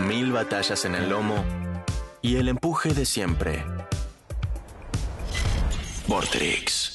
1000 batallas en el lomo y el empuje de siempre. Vortrix.